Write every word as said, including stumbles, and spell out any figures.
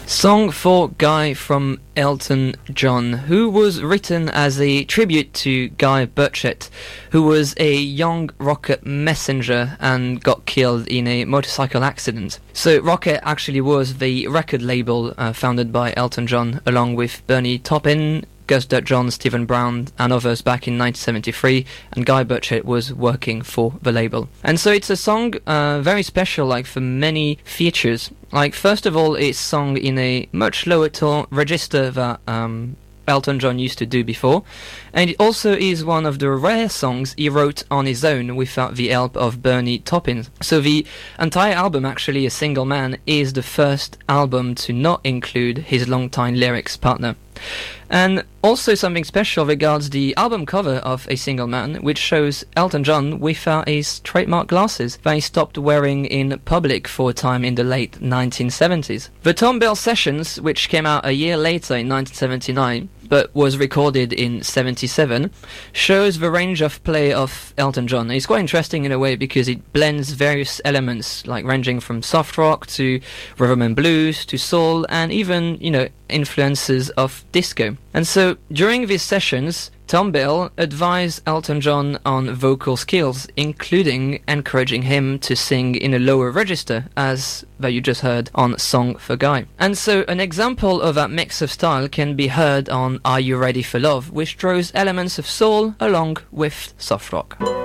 Song for Guy from Elton John, who was written as a tribute to Guy Burchett, who was a young rocket messenger and got killed in a motorcycle accident. So Rocket actually was the record label uh, founded by Elton John along with Bernie Taupin, Gus Dut John, Stephen Brown and others back in nineteen seventy-three, and Guy Burchett was working for the label. And so it's a song uh, very special, like for many features. Like first of all, it's sung in a much lower tone register that um, Elton John used to do before, and it also is one of the rare songs he wrote on his own without the help of Bernie Taupin. So the entire album, actually A Single Man, is the first album to not include his longtime lyrics partner. And also something special regards the album cover of A Single Man, which shows Elton John without his trademark glasses that he stopped wearing in public for a time in the late nineteen seventies. The Tom Bell Sessions, which came out a year later in nineteen seventy-nine, but was recorded in seventy-seven, shows the range of play of Elton John. It's quite interesting in a way because it blends various elements, like ranging from soft rock to rhythm and blues to soul, and even, you know, influences of disco. And so during these sessions, Tom Bell advised Elton John on vocal skills, including encouraging him to sing in a lower register, as that you just heard on Song for Guy. And so an example of that mix of style can be heard on Are You Ready for Love, which draws elements of soul along with soft rock.